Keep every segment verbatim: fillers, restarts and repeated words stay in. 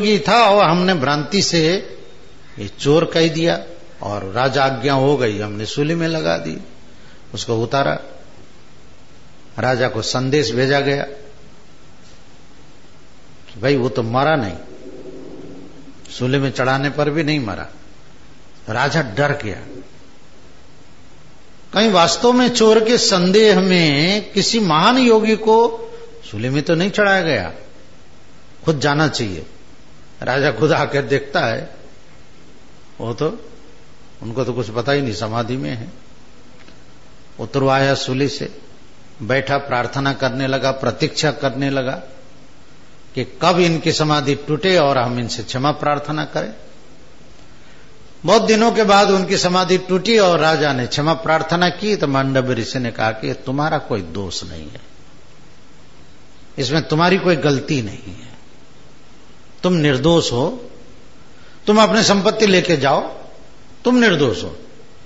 योगी था और हमने भ्रांति से ये चोर कह दिया और राजा आज्ञा हो गई, हमने सूली में लगा दी, उसको उतारा। राजा को संदेश भेजा गया कि भाई वो तो मरा नहीं, सूली में चढ़ाने पर भी नहीं मरा। राजा डर गया, कहीं वास्तव में चोर के संदेह में किसी महान योगी को सूली में तो नहीं चढ़ाया गया, खुद जाना चाहिए। राजा खुद आकर देखता है, वो तो उनको तो कुछ पता ही नहीं, समाधि में है। उतरवाया सूली से, बैठा, प्रार्थना करने लगा, प्रतीक्षा करने लगा कि कब इनकी समाधि टूटे और हम इनसे क्षमा प्रार्थना करें। बहुत दिनों के बाद उनकी समाधि टूटी और राजा ने क्षमा प्रार्थना की तो मांडव्य ऋषि ने कहा कि तुम्हारा कोई दोष नहीं है, इसमें तुम्हारी कोई गलती नहीं है, तुम निर्दोष हो, तुम अपनी संपत्ति लेके जाओ, तुम निर्दोष हो।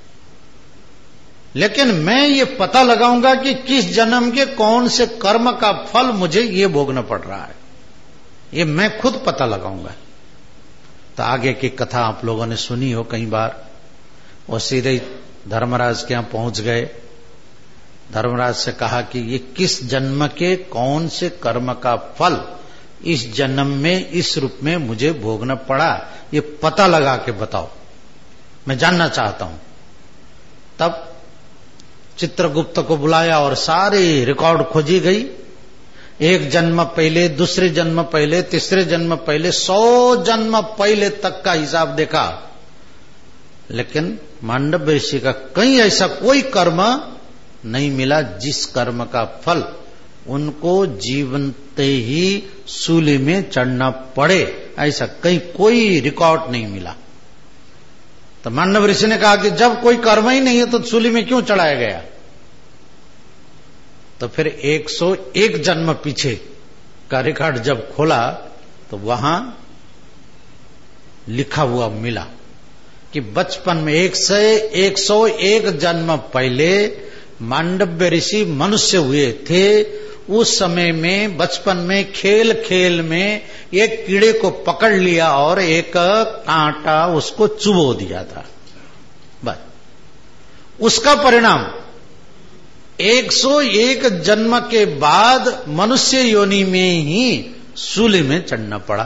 लेकिन मैं ये पता लगाऊंगा कि किस जन्म के कौन से कर्म का फल मुझे ये भोगना पड़ रहा है, ये मैं खुद पता लगाऊंगा। तो आगे की कथा आप लोगों ने सुनी हो कई बार। वो सीधे धर्मराज के यहां पहुंच गए, धर्मराज से कहा कि ये किस जन्म के कौन से कर्म का फल इस जन्म में इस रूप में मुझे भोगना पड़ा, ये पता लगा के बताओ, मैं जानना चाहता हूं। तब चित्रगुप्त को बुलाया और सारी रिकॉर्ड खोजी गई, एक जन्म पहले, दूसरे जन्म पहले, तीसरे जन्म पहले, सौ जन्म पहले तक का हिसाब देखा। लेकिन मांडव्य ऋषि का कहीं ऐसा कोई कर्म नहीं मिला जिस कर्म का फल उनको जीवनते ही सूली में चढ़ना पड़े, ऐसा कहीं कोई रिकॉर्ड नहीं मिला। तो मांडव्य ऋषि ने कहा कि जब कोई कर्म ही नहीं है तो सूली में क्यों चढ़ाया गया? तो फिर एक सौ एक जन्म पीछे का रिकॉर्ड जब खोला तो वहां लिखा हुआ मिला कि बचपन में एक सौ एक सौ एक जन्म पहले मांडव्य ऋषि मनुष्य हुए थे। उस समय में बचपन में खेल खेल में एक कीड़े को पकड़ लिया और एक कांटा उसको चुबो दिया था, बस उसका परिणाम एक सौ एक जन्म के बाद मनुष्य योनि में ही सूली में चढ़ना पड़ा।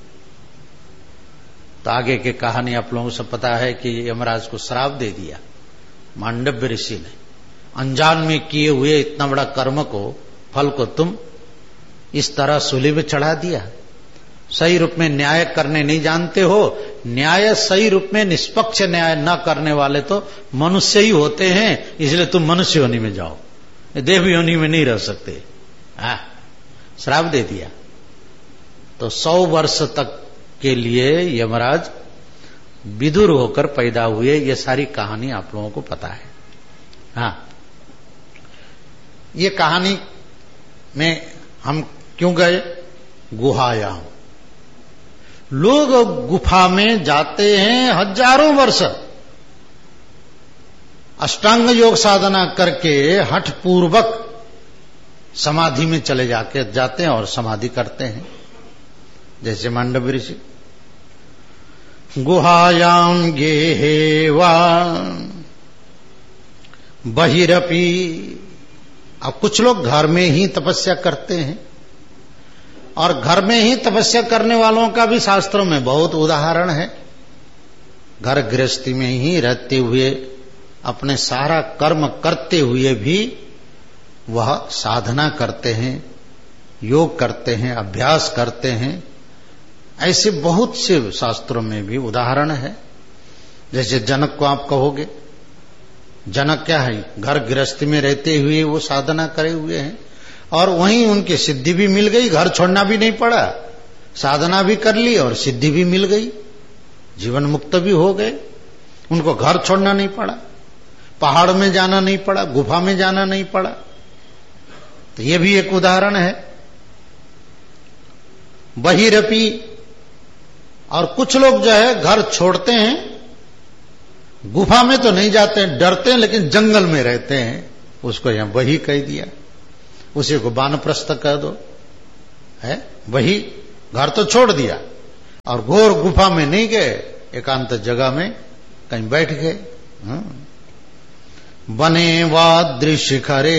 तो आगे की कहानी आप लोगों से पता है कि यमराज को श्राप दे दिया मांडव्य ऋषि ने, अनजान में किए हुए इतना बड़ा कर्म को, फल को तुम इस तरह सूली में चढ़ा दिया। सही रूप में न्याय करने नहीं जानते हो, न्याय सही रूप में निष्पक्ष न्याय न करने वाले तो मनुष्य ही होते हैं, इसलिए तुम मनुष्य योनि में जाओ, देव योनि में नहीं रह सकते। हाँ, श्राप दे दिया। तो सौ वर्ष तक के लिए यमराज विदुर होकर पैदा हुए, ये सारी कहानी आप लोगों को पता है। हाँ, ये कहानी में हम क्यों गए? गुहायाम। लोग गुफा में जाते हैं हजारों वर्ष, अष्टांग योग साधना करके हठ पूर्वक समाधि में चले जाके जाते हैं और समाधि करते हैं, जैसे मांडव्य ऋषि। गुहायाम गेहेवा बहिरपि। अब कुछ लोग घर में ही तपस्या करते हैं, और घर में ही तपस्या करने वालों का भी शास्त्रों में बहुत उदाहरण है। घर गृहस्थी में ही रहते हुए अपने सारा कर्म करते हुए भी वह साधना करते हैं, योग करते हैं, अभ्यास करते हैं। ऐसे बहुत से शास्त्रों में भी उदाहरण है। जैसे जनक को आप कहोगे, जनक क्या है? घर गृहस्थी में रहते हुए वो साधना करे हुए हैं और वहीं उनकी सिद्धि भी मिल गई, घर छोड़ना भी नहीं पड़ा, साधना भी कर ली और सिद्धि भी मिल गई, जीवन मुक्त भी हो गए। उनको घर छोड़ना नहीं पड़ा, पहाड़ में जाना नहीं पड़ा, गुफा में जाना नहीं पड़ा। तो ये भी एक उदाहरण है। बहिरपि। और कुछ लोग जो है घर छोड़ते हैं, गुफा में तो नहीं जाते हैं, डरते हैं, लेकिन जंगल में रहते हैं, उसको यहां बही कह दिया। उसी को वानप्रस्थ कह दो, है वही। घर तो छोड़ दिया और घोर गुफा में नहीं गए, एकांत जगह में कहीं बैठ गए। बने वाद्रि शिखरे,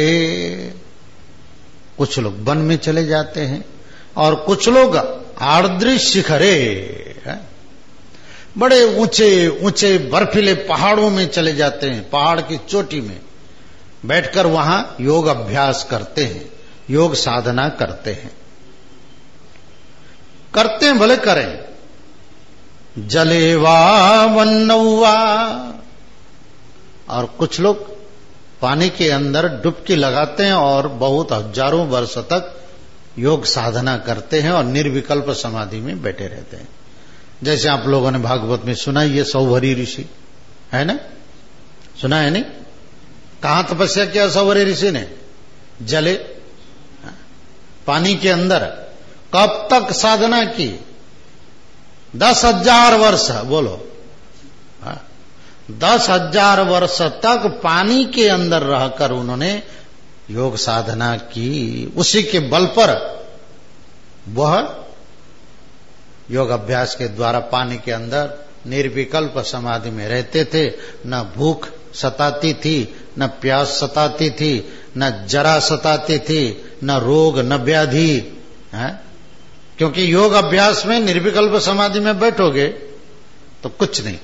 कुछ लोग वन में चले जाते हैं और कुछ लोग आर्द्रि शिखरे, बड़े ऊंचे ऊंचे बर्फीले पहाड़ों में चले जाते हैं, पहाड़ की चोटी में बैठकर वहां योग अभ्यास करते हैं, योग साधना करते हैं। करते हैं भले करें, जले वा वन्नौ वा, और कुछ लोग पानी के अंदर डुबकी लगाते हैं और बहुत हजारों वर्ष तक योग साधना करते हैं और निर्विकल्प समाधि में बैठे रहते हैं। जैसे आप लोगों ने भागवत में सुना, ये सौभरी ऋषि है ना, सुना है नहीं? कहां तपस्या किया सौभरी ऋषि ने? जले, पानी के अंदर। कब तक साधना की? दस हजार वर्ष। बोलो, दस हजार वर्ष तक पानी के अंदर रहकर उन्होंने योग साधना की। उसी के बल पर वह योग अभ्यास के द्वारा पानी के अंदर निर्विकल्प समाधि में रहते थे। न भूख सताती थी, न प्यास सताती थी, न जरा सताती थी, न रोग, न व्याधि है? क्योंकि योग अभ्यास में निर्विकल्प समाधि में बैठोगे तो कुछ नहीं।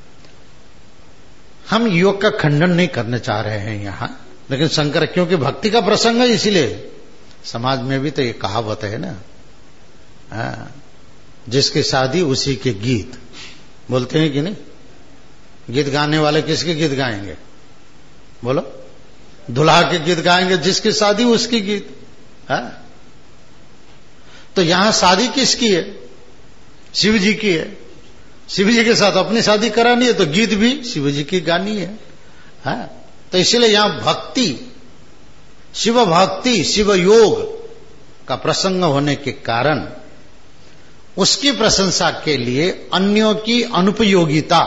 हम योग का खंडन नहीं करने चाह रहे हैं यहां, लेकिन शंकर, क्योंकि भक्ति का प्रसंग है इसीलिए समाज में भी तो ये कहावत है ना, हाँ, जिसकी शादी उसी के गीत। बोलते हैं कि नहीं? गीत गाने वाले किसके गीत गाएंगे? बोलो, दुल्हा के गीत गाएंगे, जिसकी शादी उसकी गीत। हाँ? तो यहां शादी किसकी है? शिव जी की है। शिव जी के साथ अपनी शादी करानी है तो गीत भी शिव जी की गानी है। हाँ? तो इसलिए यहां भक्ति, शिव भक्ति, शिव योग का प्रसंग होने के कारण उसकी प्रशंसा के लिए अन्यों की अनुपयोगिता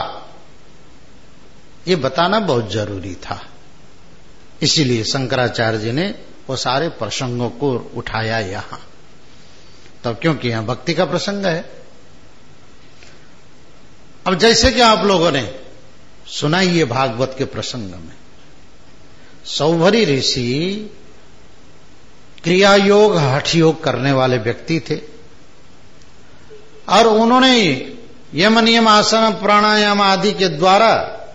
ये बताना बहुत जरूरी था। इसीलिए शंकराचार्य जी ने वो सारे प्रसंगों को उठाया यहां। तो क्योंकि यहां भक्ति का प्रसंग है। अब जैसे कि आप लोगों ने सुना ही है भागवत के प्रसंग में, सौभरी ऋषि क्रिया योग, हठ योग करने वाले व्यक्ति थे और उन्होंने यम नियम आसन प्राणायाम आदि के द्वारा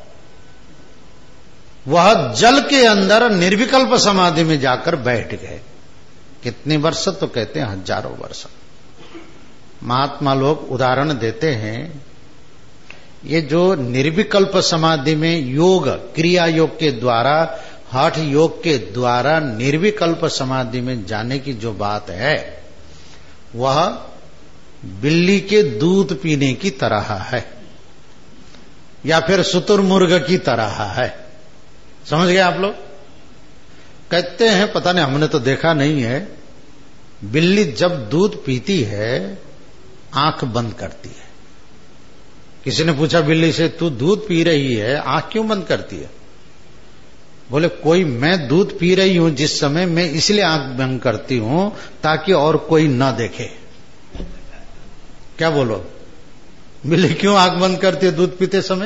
वह जल के अंदर निर्विकल्प समाधि में जाकर बैठ गए। कितने वर्ष? तो कहते हैं हजारों वर्ष। महात्मा लोग उदाहरण देते हैं, ये जो निर्विकल्प समाधि में योग, क्रिया योग के द्वारा, हठ योग के द्वारा निर्विकल्प समाधि में जाने की जो बात है, वह बिल्ली के दूध पीने की तरह है या फिर शुतुरमुर्ग की तरह है। समझ गए आप लोग? कहते हैं, पता नहीं, हमने तो देखा नहीं है, बिल्ली जब दूध पीती है आंख बंद करती है। किसी ने पूछा बिल्ली से, तू दूध पी रही है, आंख क्यों बंद करती है? बोले, कोई, मैं दूध पी रही हूं जिस समय, मैं इसलिए आंख बंद करती हूं ताकि और कोई ना देखे। क्या बोलो? बिल्ली क्यों आंख बंद करती है दूध पीते समय?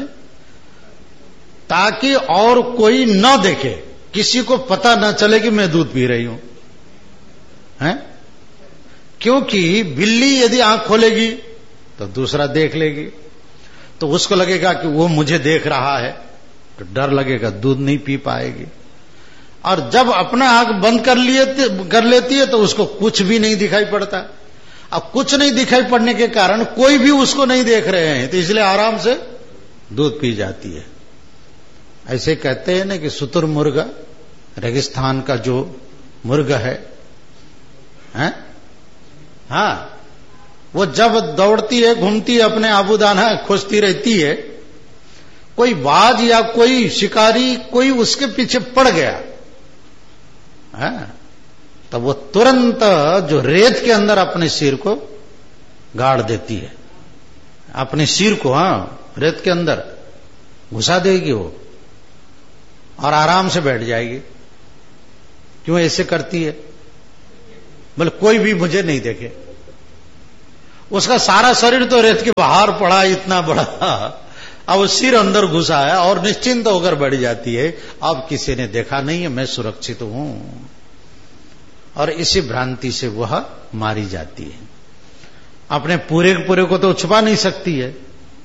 ताकि और कोई न देखे, किसी को पता न चले कि मैं दूध पी रही हूं। हैं? क्योंकि बिल्ली यदि आंख खोलेगी तो दूसरा देख लेगी, तो उसको लगेगा कि वो मुझे देख रहा है, तो डर लगेगा, दूध नहीं पी पाएगी। और जब अपना आंख बंद कर लिए कर लेती है तो उसको कुछ भी नहीं दिखाई पड़ता। अब कुछ नहीं दिखाई पड़ने के कारण कोई भी उसको नहीं देख रहे हैं, तो इसलिए आराम से दूध पी जाती है। ऐसे कहते हैं ना कि शुतुरमुर्ग, रेगिस्तान का जो मुर्ग है, हैं? हाँ, वो जब दौड़ती है, घूमती है, अपने आबूदाना खोजती रहती है, कोई बाज या कोई शिकारी कोई उसके पीछे पड़ गया, हाँ, तब वो तुरंत जो रेत के अंदर अपने सिर को गाड़ देती है, अपने सिर को, हाँ, रेत के अंदर घुसा देगी वो और आराम से बैठ जाएगी। क्यों ऐसे करती है? बोले, कोई भी मुझे नहीं देखे। उसका सारा शरीर तो रेत के बाहर पड़ा, इतना बड़ा, अब सिर अंदर घुसा है और निश्चिंत होकर बैठ जाती है, अब किसी ने देखा नहीं है, मैं सुरक्षित हूं। और इसी भ्रांति से वह मारी जाती है। अपने पूरे पूरे को तो छुपा नहीं सकती है,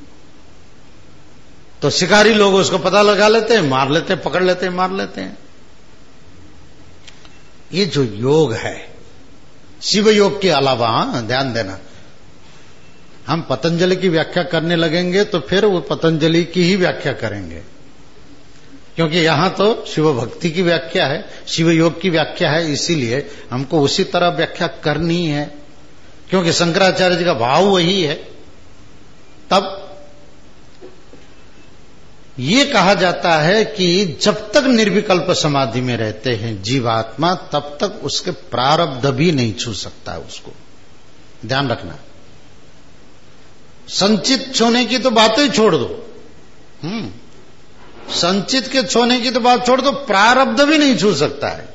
तो शिकारी लोग उसको पता लगा लेते हैं, मार लेते हैं, पकड़ लेते हैं, मार लेते हैं। ये जो योग है, शिव योग के अलावा, हाँ ध्यान देना, हम पतंजलि की व्याख्या करने लगेंगे तो फिर वो पतंजलि की ही व्याख्या करेंगे, क्योंकि यहां तो शिव भक्ति की व्याख्या है, शिव योग की व्याख्या है, इसीलिए हमको उसी तरह व्याख्या करनी है, क्योंकि शंकराचार्य जी का भाव वही है। तब ये कहा जाता है कि जब तक निर्विकल्प समाधि में रहते हैं जीवात्मा, तब तक उसके प्रारब्ध भी नहीं छू सकता है उसको। ध्यान रखना, संचित छूने की तो बात ही छोड़ दो, हम्म संचित के छूने की तो बात छोड़ दो, प्रारब्ध भी नहीं छू सकता है।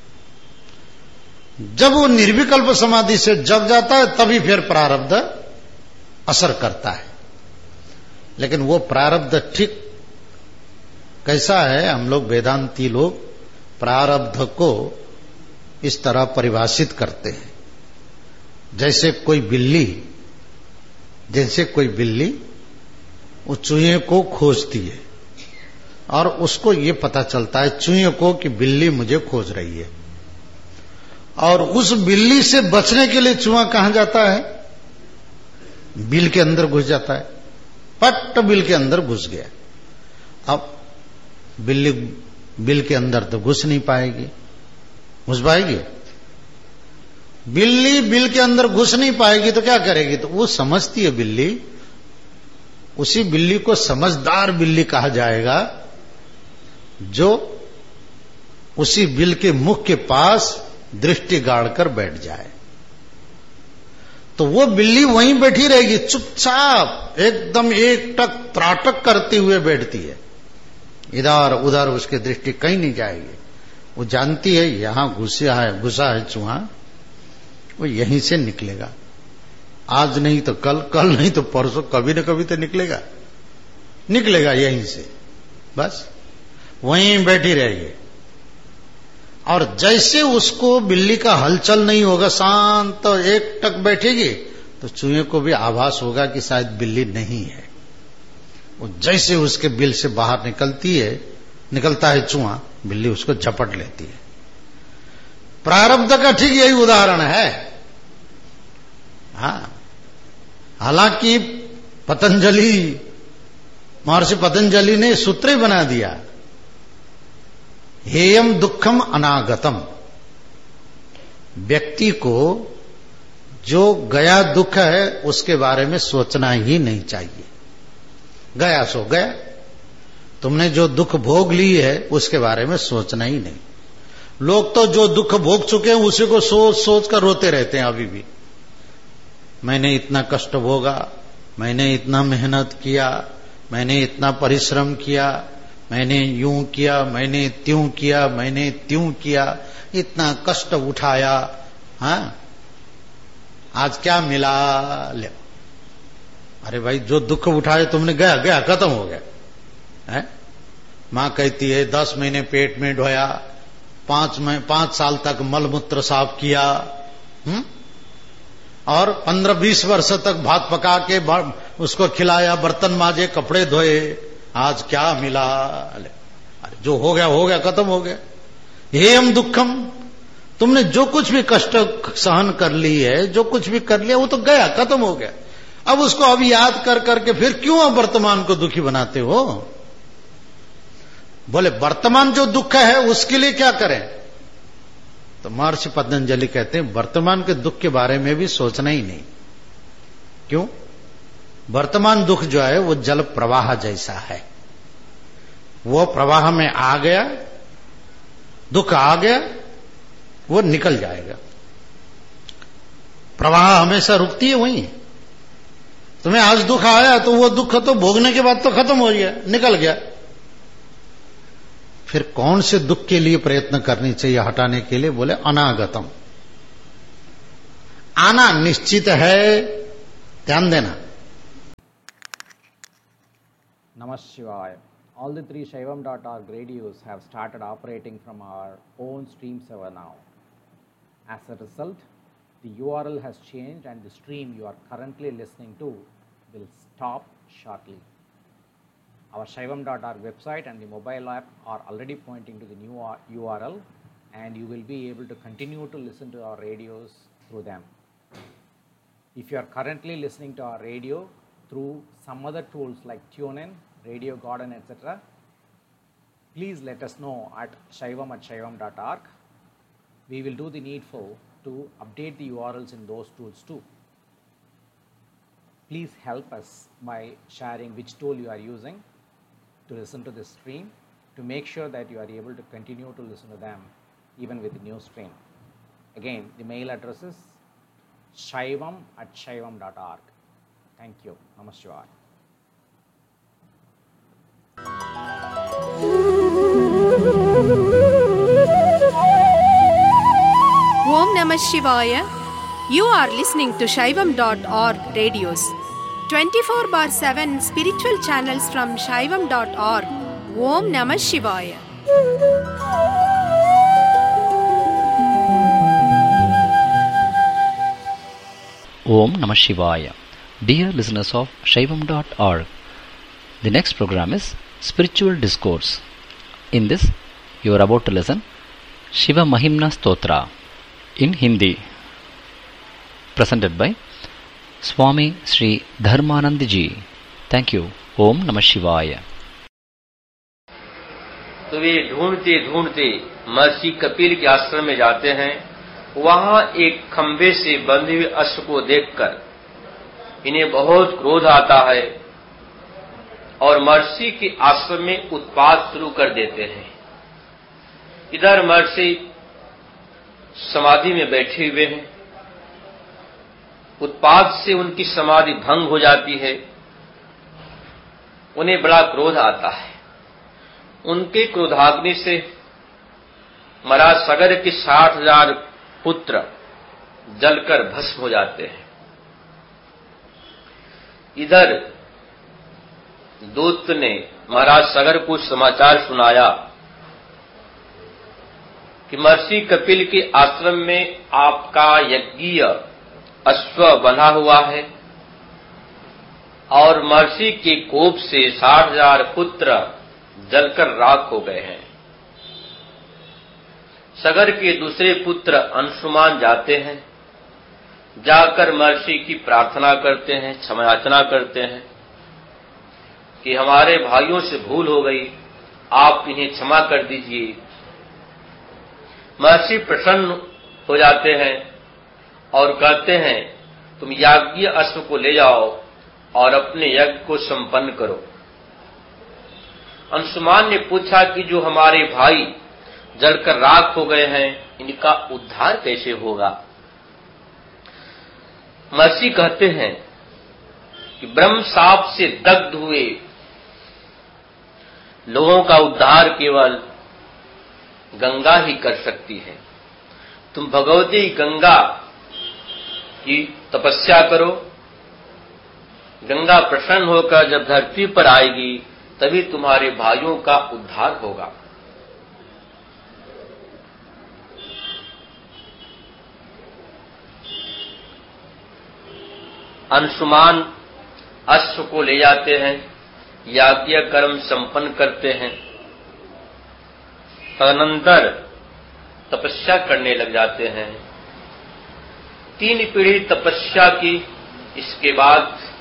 जब वो निर्विकल्प समाधि से जग जाता है तभी फिर प्रारब्ध असर करता है। लेकिन वो प्रारब्ध ठीक कैसा है, हम लोग वेदांती लोग प्रारब्ध को इस तरह परिभाषित करते हैं, जैसे कोई बिल्ली जैसे कोई बिल्ली उस चूहे को खोजती है और उसको ये पता चलता है चूहे को कि बिल्ली मुझे खोज रही है, और उस बिल्ली से बचने के लिए चूहा कहां जाता है, बिल के अंदर घुस जाता है, पट बिल के अंदर घुस गया। अब बिल्ली बिल के अंदर तो घुस नहीं पाएगी, घुस पाएगी? बिल्ली बिल के अंदर घुस नहीं पाएगी तो क्या करेगी? तो वो समझती है बिल्ली, उसी बिल्ली को समझदार बिल्ली कहा जाएगा जो उसी बिल के मुख के पास दृष्टि गाड़कर बैठ जाए। तो वो बिल्ली वहीं बैठी रहेगी, चुपचाप एकदम एक टक त्राटक करते हुए बैठती है, इधर उधर उसकी दृष्टि कहीं नहीं जाएगी। वो जानती है यहां घुसा है घुसा है चूहा, वो यहीं से निकलेगा, आज नहीं तो कल, कल नहीं तो परसों, कभी न कभी तो निकलेगा निकलेगा यहीं से, बस वहीं बैठी रहेगी। और जैसे उसको बिल्ली का हलचल नहीं होगा, शांत तो एक टक बैठेगी, तो चूहे को भी आभास होगा कि शायद बिल्ली नहीं है। वो जैसे उसके बिल से बाहर निकलती है निकलता है चूहा, बिल्ली उसको झपट लेती है। प्रारब्ध का ठीक यही उदाहरण है। हाँ, हालांकि पतंजलि महर्षि पतंजलि ने सूत्र ही बना दिया, हेयम दुखम अनागतम, व्यक्ति को जो गया दुख है उसके बारे में सोचना ही नहीं चाहिए। गया सो गया, तुमने जो दुख भोग ली है उसके बारे में सोचना ही नहीं। लोग तो जो दुख भोग चुके हैं उसी को सोच सोच कर रोते रहते हैं अभी भी। मैंने इतना कष्ट भोगा, मैंने इतना मेहनत किया, मैंने इतना परिश्रम किया, मैंने यूं किया, मैंने त्यों किया, मैंने त्यों किया, इतना कष्ट उठाया, हाँ आज क्या मिला? ले, अरे भाई जो दुख उठाए तुमने, गया गया खत्म हो गया है। मां कहती है दस महीने पेट में ढोया, पांच में पांच साल तक मलमूत्र साफ किया, हम्म और पंद्रह बीस वर्ष तक भात पका के उसको खिलाया, बर्तन माजे, कपड़े धोए, आज क्या मिला? अरे जो हो गया हो गया, खत्म हो गया। हेयम दुखम, तुमने जो कुछ भी कष्ट सहन कर ली है, जो कुछ भी कर लिया, वो तो गया, खत्म हो गया। अब उसको अभी याद कर करके फिर क्यों अब वर्तमान को दुखी बनाते हो? बोले वर्तमान जो दुख है उसके लिए क्या करें? तो महर्षि पतंजलि कहते हैं वर्तमान के दुख के बारे में भी सोचना ही नहीं। क्यों? वर्तमान दुख जो है वो जल प्रवाह जैसा है, वो प्रवाह में आ गया, दुख आ गया, वो निकल जाएगा। प्रवाह हमेशा रुकती है वहीं। तुम्हें आज दुख आया तो वो दुख तो भोगने के बाद तो खत्म हो गया, निकल गया। फिर कौन से दुख के लिए प्रयत्न करनी चाहिए हटाने के लिए? बोले अनागतम, आना निश्चित है ध्यान देना। Namah Shivaya. All the three Shaivam dot org radios have started operating from our own stream server now. As a result, the U R L has changed and the stream you are currently listening to will stop shortly. Our Shaivam dot org website and the mobile app are already pointing to the new U R L, and you will be able to continue to listen to our radios through them. If you are currently listening to our radio through some other tools like TuneIn, Radio Garden, et cetera, please let us know at shaivam at shaivam dot org. We will do the needful to update the U R Ls in those tools too. Please help us by sharing which tool you are using to listen to this stream, to make sure that you are able to continue to listen to them even with the new stream. Again, the mail address is shaivam at shaivam dot org. Thank you. Namah Shivaya. Om Namah Shivaya. You are listening to Shaivam dot org radios. twenty-four bar seven spiritual channels from Shaivam dot org. Om Namah Shivaya. Om Namah Shivaya. Dear listeners of Shaivam dot org, the next program is Spiritual Discourse. In this, you are about to listen Shiva Mahimna Stotra in Hindi, presented by Swami Sri Dharmanand Ji. Thank you. Om Namah Shivaya. तो वे ढूंढते ढूंढते महर्षि कपिल के आश्रम में जाते हैं। वहां एक खंभे से बंधे हुए अश्व को देखकर इन्हें बहुत क्रोध आता है और महर्षि के आश्रम में उत्पात शुरू कर देते हैं। इधर महर्षि समाधि में बैठे हुए हैं। उत्पात से उनकी समाधि भंग हो जाती है। उन्हें बड़ा क्रोध आता है। उनके क्रोधाग्नि से महाराज सगर के साठ हजार पुत्र जलकर भस्म हो जाते हैं। इधर दूत ने महाराज सगर को समाचार सुनाया कि महर्षि कपिल के आश्रम में आपका यज्ञीय अश्व बंधा हुआ है और महर्षि के कोप से साठ हजार पुत्र जलकर राख हो गए हैं। सगर के दूसरे पुत्र अंशुमान जाते हैं। जाकर महर्षि की प्रार्थना करते हैं, क्षमा याचना करते हैं कि हमारे भाइयों से भूल हो गई, आप इन्हें क्षमा कर दीजिए। महर्षि प्रसन्न हो जाते हैं और कहते हैं, तुम याज्ञीय अश्व को ले जाओ और अपने यज्ञ को संपन्न करो। अंशुमान ने पूछा कि जो हमारे भाई जलकर राख हो गए हैं, इनका उद्धार कैसे होगा? महर्षि कहते हैं कि ब्रह्म साप से दग्ध हुए लोगों का उद्धार केवल गंगा ही कर सकती है। तुम भगवती गंगा की तपस्या करो। गंगा प्रसन्न होकर जब धरती पर आएगी तभी तुम्हारे भाइयों का उद्धार होगा। अंशुमान अश्व को ले जाते हैं, याज्ञ कर्म संपन्न करते हैं। तदनंतर तपस्या करने लग जाते हैं। तीन पीढ़ी तपस्या की, इसके बाद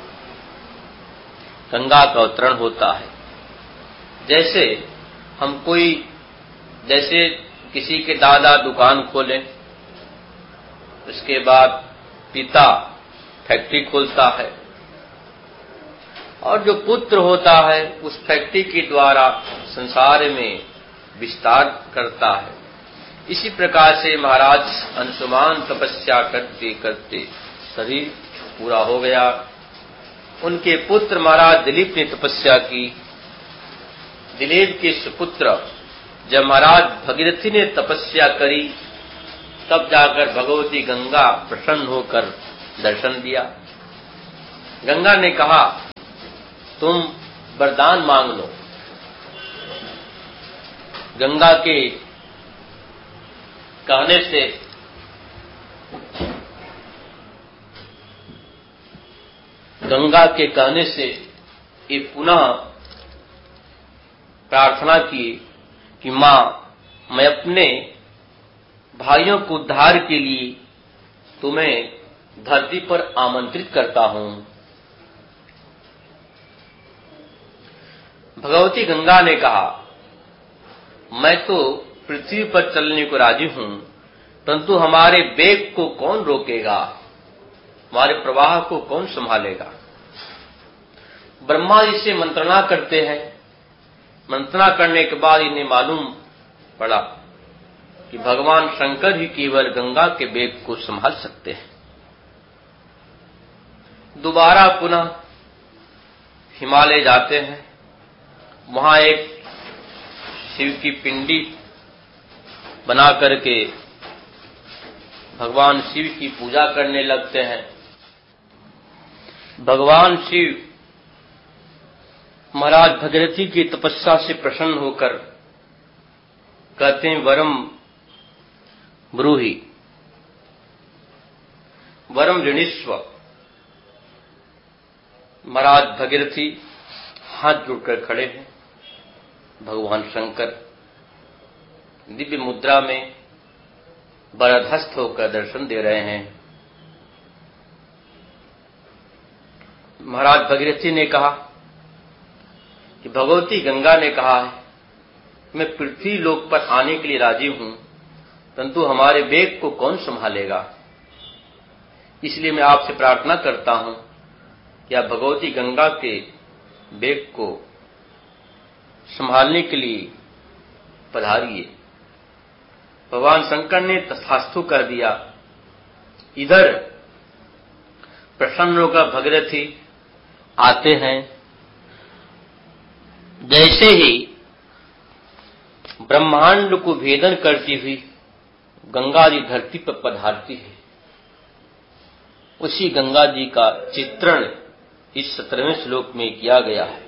गंगा का अवतरण होता है। जैसे हम कोई जैसे किसी के दादा दुकान खोलें, उसके बाद पिता फैक्ट्री खोलता है और जो पुत्र होता है उस फैक्ट्री के द्वारा संसार में विस्तार करता है। इसी प्रकार से महाराज अंशुमान तपस्या करते करते शरीर पूरा हो गया। उनके पुत्र महाराज दिलीप ने तपस्या की। दिलीप के सुपुत्र जब महाराज भगीरथी ने तपस्या करी तब जाकर भगवती गंगा प्रसन्न होकर दर्शन दिया। गंगा ने कहा, तुम वरदान मांग लो। गंगा के कहने से गंगा के कहने से ये पुनः प्रार्थना की कि मां, मैं अपने भाइयों को उद्धार के लिए तुम्हें धरती पर आमंत्रित करता हूं। भगवती गंगा ने कहा, मैं तो पृथ्वी पर चलने को राजी हूं, परंतु हमारे वेग को कौन रोकेगा, हमारे प्रवाह को कौन संभालेगा। ब्रह्मा जी से मंत्रणा करते हैं। मंत्रणा करने के बाद इन्हें मालूम पड़ा कि भगवान शंकर ही केवल गंगा के वेग को संभाल सकते हैं। दोबारा पुनः हिमालय जाते हैं। वहां एक शिव की पिंडी बना करके भगवान शिव की पूजा करने लगते हैं। भगवान शिव महाराज भगीरथी की तपस्या से प्रसन्न होकर कहते हैं, वरम ब्रूहि, वरम ऋणीस्व। महाराज भगीरथी हाथ जोड़कर खड़े हैं। भगवान शंकर दिव्य मुद्रा में वरदहस्त होकर दर्शन दे रहे हैं। महाराज भगीरथी ने कहा कि भगवती गंगा ने कहा है, मैं पृथ्वी लोक पर आने के लिए राजी हूं, परंतु हमारे वेग को कौन संभालेगा। इसलिए मैं आपसे प्रार्थना करता हूं कि आप भगवती गंगा के वेग को संभालने के लिए पधारिए। भगवान शंकर ने तथास्तु कह दिया। इधर प्रसन्न होकर भगीरथी आते हैं। जैसे ही ब्रह्मांड को भेदन करती हुई गंगा जी धरती पर पधारती है, उसी गंगा जी का चित्रण इस सत्रहवें श्लोक में किया गया है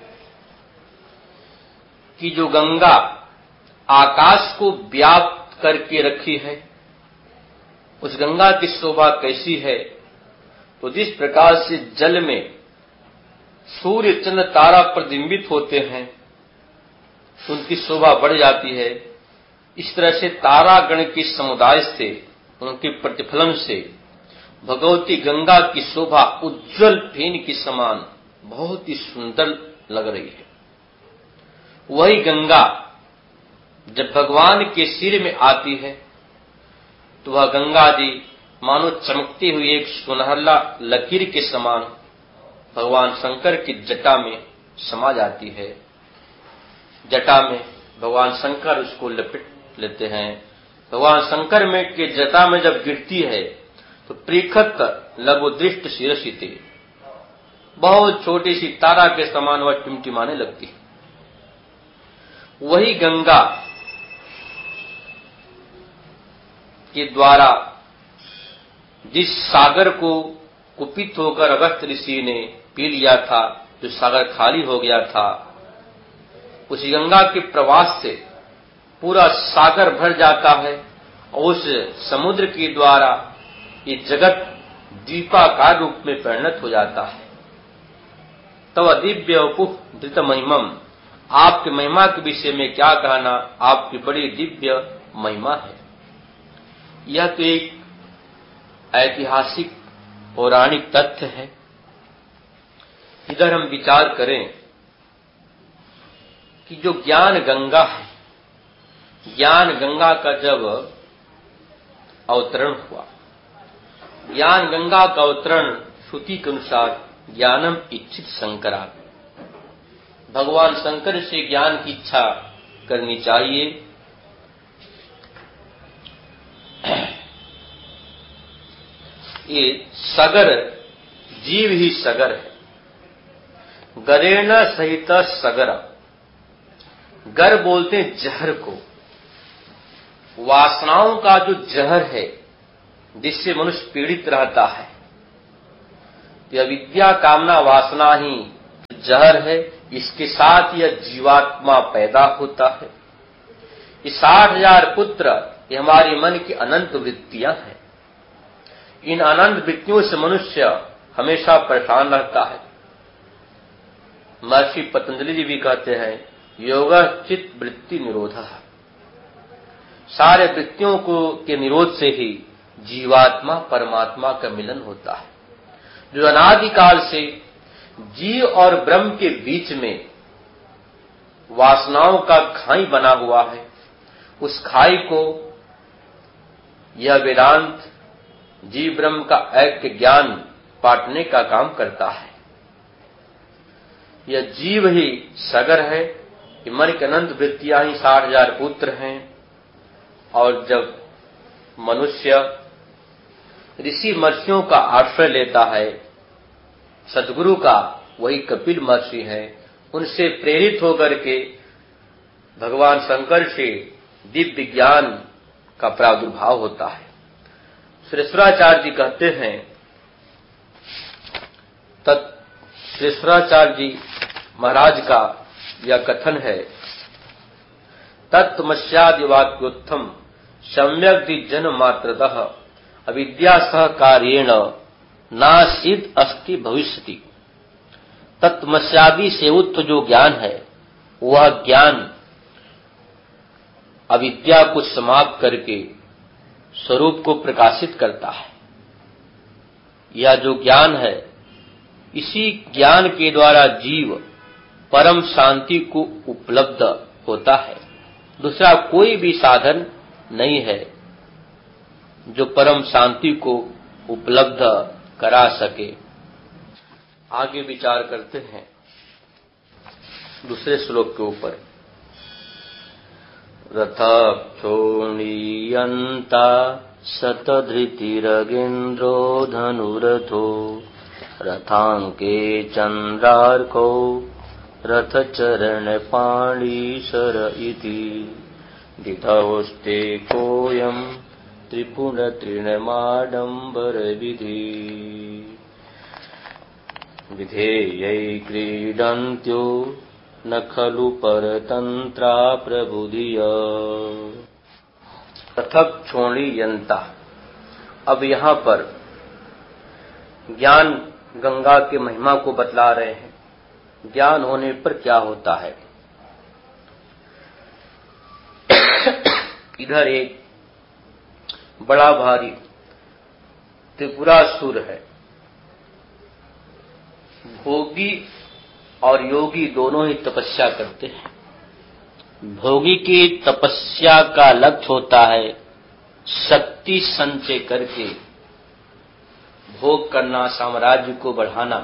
कि जो गंगा आकाश को व्याप्त करके रखी है, उस गंगा की शोभा कैसी है। तो जिस प्रकार से जल में सूर्य चंद्र तारा प्रतिबिंबित होते हैं, उनकी शोभा बढ़ जाती है। इस तरह से तारागण के समुदाय से, उनके प्रतिफलन से भगवती गंगा की शोभा उज्जवल फेन के समान बहुत ही सुंदर लग रही है। वही गंगा जब भगवान के सिर में आती है तो वह गंगा जी मानो चमकती हुई एक सुनहला लकीर के समान भगवान शंकर की जटा में समा जाती है। जटा में भगवान शंकर उसको लपेट लेते हैं। भगवान शंकर में के जटा में जब गिरती है तो पृथक लघुदृष्ट शिरसिते, बहुत छोटी सी तारा के समान वह टिमटिमाने लगती है। वही गंगा के द्वारा जिस सागर को कुपित होकर अगस्त ऋषि ने पी लिया था, जो सागर खाली हो गया था, उसी गंगा के प्रवास से पूरा सागर भर जाता है और उस समुद्र के द्वारा ये जगत द्वीपाकार रूप में परिणत हो जाता है। तव दिव्य वपुः धृत महिमम, आपकी महिमा के विषय में क्या कहना, आपकी बड़ी दिव्य महिमा है। यह तो एक ऐतिहासिक पौराणिक तथ्य है। इधर हम विचार करें कि जो ज्ञान गंगा है, ज्ञान गंगा का जब अवतरण हुआ, ज्ञान गंगा का अवतरण श्रुति के अनुसार ज्ञानम इच्छित शंकरा, भगवान शंकर से ज्ञान की इच्छा करनी चाहिए। ये सगर जीव ही सगर है। गरेण सहित सगर, गर बोलते हैं जहर को, वासनाओं का जो जहर है जिससे मनुष्य पीड़ित रहता है, तो अविद्या कामना वासना ही जहर है, इसके साथ यह जीवात्मा पैदा होता है। ये साठ हजार पुत्र ये हमारे मन की अनंत वृत्तियां हैं। इन अनंत वृत्तियों से मनुष्य हमेशा परेशान रहता है। महर्षि पतंजलि जी भी कहते हैं योगः चित्त वृत्ति निरोधः। सारे वृत्तियों को के निरोध से ही जीवात्मा परमात्मा का मिलन होता है। जो अनादिकाल से जीव और ब्रह्म के बीच में वासनाओं का खाई बना हुआ है, उस खाई को यह वेदांत जीव ब्रह्म का ऐक्य ज्ञान पाटने का काम करता है। यह जीव ही सगर है, कि मन की अनंत वृत्तियां ही साठ हजार पुत्र हैं। और जब मनुष्य ऋषि महर्षियों का आश्रय लेता है, सदगुरु का, वही कपिल महर्षि है, उनसे प्रेरित होकर के भगवान शंकर से दिव्य ज्ञान का प्रादुर्भाव होता है। श्रेष्ठाचार्य जी कहते हैं, तत् श्रेष्ठाचार्य जी महाराज का यह कथन है, तत्तमस्यादि वाक्योत्थम सम्यग् जन मात्रतः अविद्या सहकार्येण नासिद अस्ति भविष्यति। तत्तमस्यादि से उत्थ जो ज्ञान है, वह ज्ञान अविद्या को समाप्त करके स्वरूप को प्रकाशित करता है। यह जो ज्ञान है, इसी ज्ञान के द्वारा जीव परम शांति को उपलब्ध होता है। दूसरा कोई भी साधन नहीं है जो परम शांति को उपलब्ध करा सके। आगे विचार करते हैं दूसरे श्लोक के ऊपर। रथक्षोणीयन्ता शतधृतिरगेन्द्रो धनुरथो रथांके चंद्रार्कौ रथचरण पाणीशर इति दितौस्ते कोऽयं त्रिपुर तृणमाडंबर विधि विधेयै क्रीडन्त्यो न खलु परतंत्रा प्रबुधिय। पृथक क्षोणीयन्ता। अब यहाँ पर ज्ञान गंगा की महिमा को बतला रहे हैं। ज्ञान होने पर क्या होता है। इधर एक बड़ा भारी त्रिपुरासुर है। भोगी और योगी दोनों ही तपस्या करते हैं। भोगी की तपस्या का लक्ष्य होता है शक्ति संचय करके भोग करना, साम्राज्य को बढ़ाना।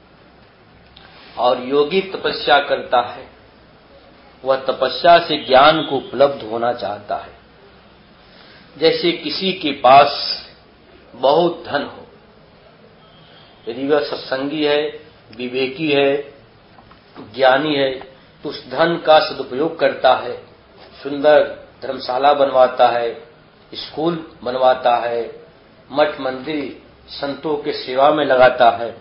और योगी तपस्या करता है, वह तपस्या से ज्ञान को उपलब्ध होना चाहता है। जैसे किसी के पास बहुत धन हो, यदि वह सत्संगी है, विवेकी है, ज्ञानी है, तो उस धन का सदुपयोग करता है। सुंदर धर्मशाला बनवाता है, स्कूल बनवाता है, मठ मंदिर संतों के सेवा में लगाता है।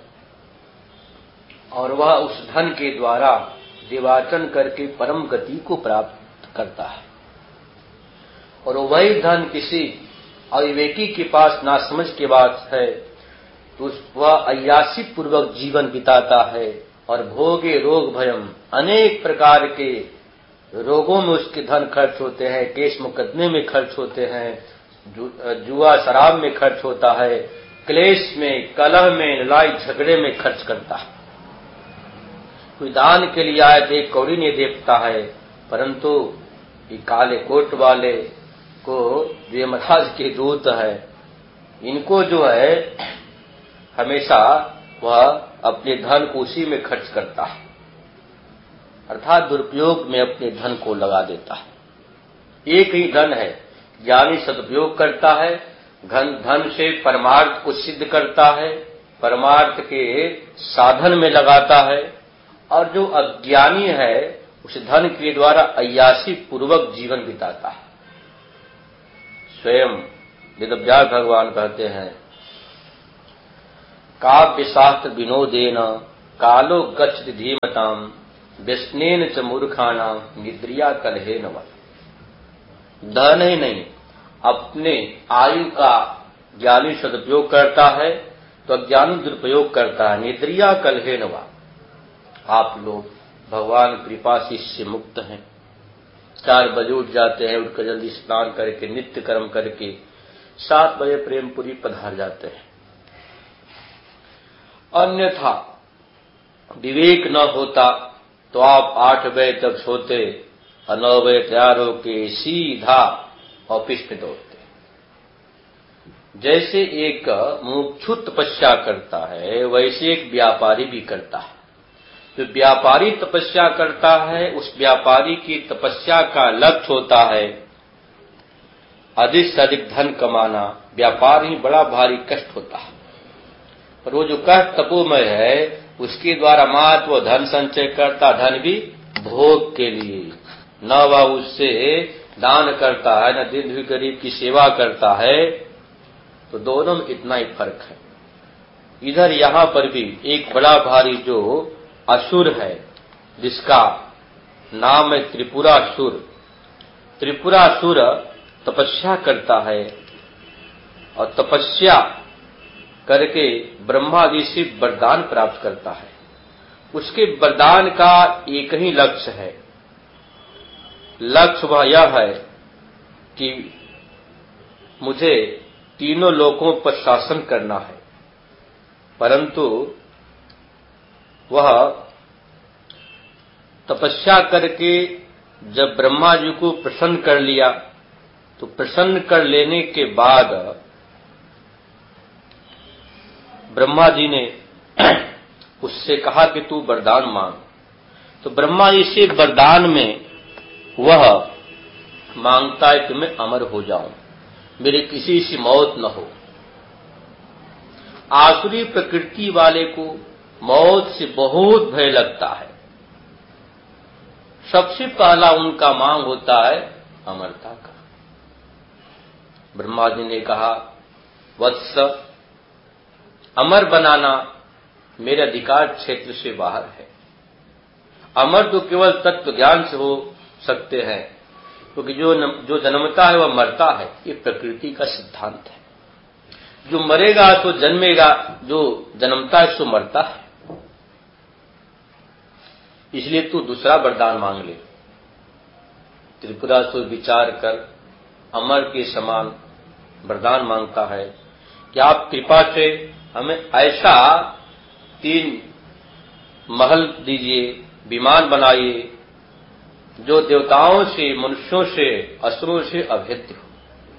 और वह उस धन के द्वारा देवाचन करके परम गति को प्राप्त करता है। और वही धन किसी अविवेकी के पास नासमझ के बात है तो वह अय्यासी पूर्वक जीवन बिताता है और भोगे रोग भयम, अनेक प्रकार के रोगों में उसके धन खर्च होते हैं, केस मुकदमे में खर्च होते हैं, जु, जुआ शराब में खर्च होता है, क्लेश में, कलह में, लड़ाई झगड़े में खर्च करता है। कोई दान के लिए आए तो एक कौड़ी नहीं देता है, परंतु ये काले कोट वाले को जो महाराज के दूत है, इनको जो है हमेशा वह अपने धन को उसी में खर्च करता है, अर्थात दुरुपयोग में अपने धन को लगा देता है। एक ही धन है, ज्ञानी सदुपयोग करता है, धन धन से परमार्थ को सिद्ध करता है, परमार्थ के साधन में लगाता है। और जो अज्ञानी है उस धन के द्वारा अय्यासी पूर्वक जीवन बिताता है। स्वयं वेदव्यास भगवान कहते हैं काव्य शास्त्र विनोदेन कालो गच्छति धीमताम व्यसनेन च मूर्खाणाम निद्रिया कलहेन वा। धन ही नहीं, अपने आयु का ज्ञानी सदुपयोग करता है तो अज्ञानी दुरुपयोग करता है। निद्रिया कलहेन वा। आप लोग भगवान कृपा से इससे मुक्त हैं। चार बजे उठ जाते हैं, उठकर जल्दी स्नान करके नित्य कर्म करके सात बजे प्रेमपुरी पधार जाते हैं। अन्यथा विवेक न होता तो आप आठ बजे तक सोते और नौ बजे तैयार होके सीधा ऑफिस में दौड़ते। जैसे एक मुमुक्षु तपस्या करता है वैसे एक व्यापारी भी करता है। जो व्यापारी तपस्या करता है उस व्यापारी की तपस्या का लक्ष्य होता है अधिक से अधिक धन कमाना। व्यापार ही बड़ा भारी कष्ट होता है, पर वो जो कष्ट तपोमय है उसके द्वारा मात्र वो धन संचय करता, धन भी भोग के लिए। न वह उससे दान करता है न दिन भी गरीब की सेवा करता है। तो दोनों में इतना ही फर्क है। इधर यहां पर भी एक बड़ा भारी जो असुर है जिसका नाम है त्रिपुरासुर। त्रिपुरासुर तपस्या करता है और तपस्या करके ब्रह्मा जी से वरदान प्राप्त करता है। उसके वरदान का एक ही लक्ष्य है। लक्ष्य वह यह है कि मुझे तीनों लोकों पर शासन करना है। परंतु वह तपस्या करके जब ब्रह्मा जी को प्रसन्न कर लिया तो प्रसन्न कर लेने के बाद ब्रह्मा जी ने उससे कहा कि तू वरदान मांग। तो ब्रह्मा जी से वरदान में वह मांगता है कि मैं अमर हो जाऊं, मेरे किसी से मौत न हो। आसुरी प्रकृति वाले को मौत से बहुत भय लगता है। सबसे पहला उनका मांग होता है अमरता का। ब्रह्मा जी ने कहा, वत्स, अमर बनाना मेरे अधिकार क्षेत्र से बाहर है। अमर तो केवल तत्व ज्ञान से हो सकते हैं, क्योंकि जो जो जन्मता है वह मरता है, ये प्रकृति का सिद्धांत है। जो मरेगा तो जन्मेगा, जो जन्मता है सो मरता है। इसलिए तू दूसरा वरदान मांग ले। त्रिपुरासुर विचार कर अमर के समान वरदान मांगता है कि आप कृपा से हमें ऐसा तीन महल दीजिए, विमान बनाइए जो देवताओं से, मनुष्यों से, असुरों से अभेद्य हो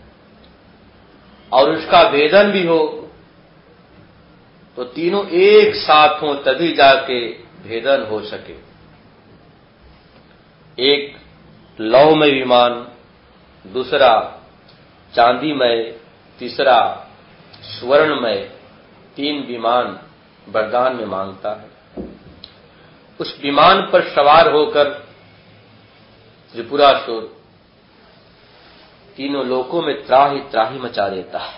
और उसका भेदन भी हो। तो तीनों एक साथ हो तभी जाके भेदन हो सके। एक लौहमय विमान, दूसरा चांदीमय, तीसरा स्वर्णमय, तीन विमान वरदान में मांगता है। उस विमान पर सवार होकर त्रिपुरासुर तीनों लोकों में त्राही त्राही मचा देता है।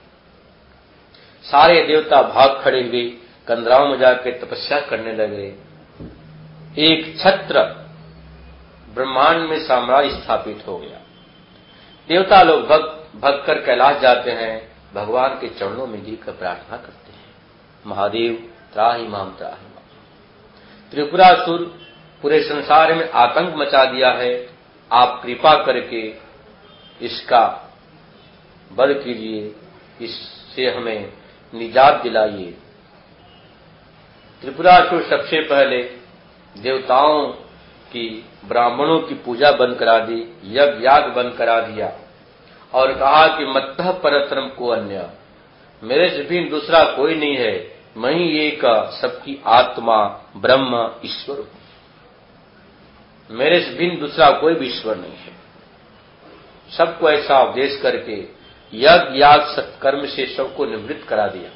सारे देवता भाग खड़े हुए कंदराओं में जाकर तपस्या करने लगे। एक छत्र ब्रह्मांड में साम्राज्य स्थापित हो गया। देवता लोग भग भग कर कैलाश जाते हैं, भगवान के चरणों में गिर कर प्रार्थना करते हैं, महादेव त्राहि माम त्राहि माम। त्रिपुरासुर पूरे संसार में आतंक मचा दिया है, आप कृपा करके इसका वध कीजिए, इससे हमें निजात दिलाइए। त्रिपुरासुर सबसे पहले देवताओं की, ब्राह्मणों की पूजा बंद करा दी, यज्ञ याग बंद करा दिया और कहा कि मत्तः परतरम को अन्य, मेरे से भी दूसरा कोई नहीं है, मैं ही एक सबकी आत्मा ब्रह्म ईश्वर हूं, मेरे से भिन्न दूसरा कोई भी ईश्वर नहीं है। सबको ऐसा उपदेश करके यज्ञ याग सत्कर्म से सबको निवृत्त करा दिया।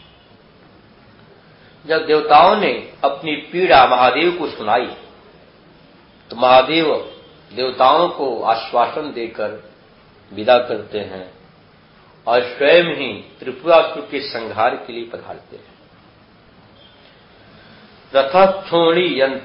जब देवताओं ने अपनी पीड़ा महादेव को सुनाई तो महादेव देवताओं को आश्वासन देकर विदा करते हैं और स्वयं ही त्रिपुरासुर के संहार के लिए पधारते हैं। रथस्थोणी यंत्र